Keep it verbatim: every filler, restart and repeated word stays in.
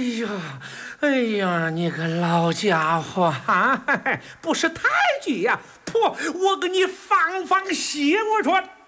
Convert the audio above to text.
呀，哎呀，你个老家伙啊，不识抬举呀！噗，我给你放放血，我说。